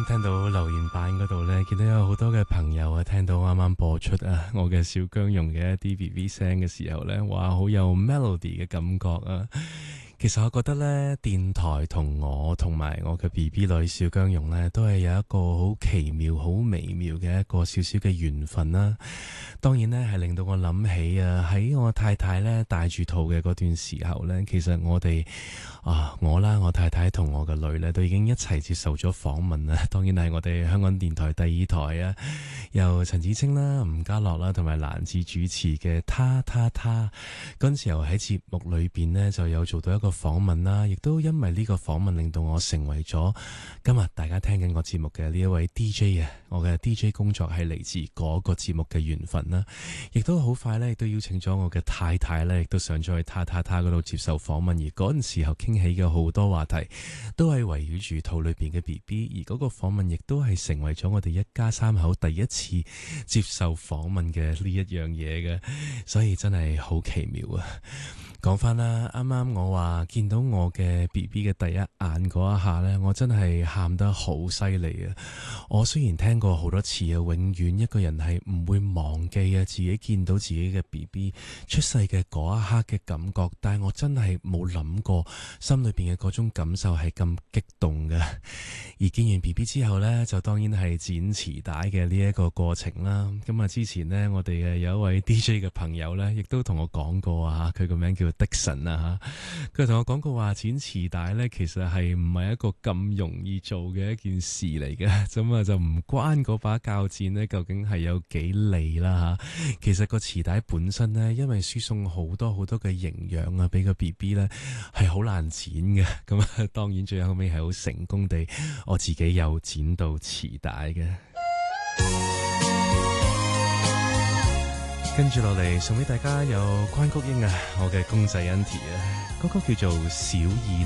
啱聽到留言板嗰度呢，見到有好多嘅朋友啊，聽到啱啱播出啊我嘅小姜蓉嘅一啲 BB 聲嘅時候呢，哇，好有 melody 嘅感覺啊！其實我覺得呢，電台同我同埋我嘅 BB 女小姜蓉呢，都係有一個好奇妙、好微妙嘅一個少少嘅緣分啦。當然呢，係令到我諗起啊，喺我太太呢帶住肚嘅嗰段時候呢，其實我哋我啦，我太太同我嘅女呢，都已經一齊接受咗訪問啦。當然係我哋香港電台第二台啊，由陳芷清啦、吳家樂啦同埋蘭子主持嘅他嗰陣時候喺節目裏邊呢，就有做到一個訪問啦，亦都因為呢個訪問令到我成為咗今日大家聽緊我節目嘅呢一位 DJ 啊。我嘅 DJ 工作係嚟自嗰個節目嘅緣分啦，亦都好快呢，亦都邀請咗我嘅太太呢，亦都上咗去他嗰度接受訪問。而嗰陣時候傾起嘅好多話題都係圍繞住肚裏邊嘅 BB， 而嗰個訪問亦都係成為咗我哋一家三口第一次接受訪問嘅呢一樣嘢嘅，所以真係好奇妙啊！講翻啦，啱啱我話見到我嘅 BB 嘅第一眼嗰一下呢，我真係喊得好犀利啊！我雖然聽過好多次啊，永遠一個人係唔會忘記啊自己見到自己嘅 BB 出世嘅嗰一刻嘅感覺，但係我真係冇諗過心裏邊嘅嗰種感受係咁激動嘅。而見完 BB 之後呢，就當然係剪臍帶嘅呢一個過程啦。咁啊，之前呢，我哋嘅有一位 DJ 嘅朋友呢，亦都同我講過啊，佢個名叫Dixon 啊，佢同我講過話剪臍帶呢，其實係唔係一個咁容易做嘅一件事嚟嘅。咁啊，就唔關嗰把鉸剪呢究竟係有幾利啦吓。其實個臍帶本身呢，因為輸送好多嘅營養啊，俾個 BB 呢係好難剪嘅。咁啊，當然最後尾係好成功地，我自己有剪到臍帶嘅。跟住落嚟送俾大家有關菊英啊，我嘅公仔 Auntie 啊，嗰個叫做小燕。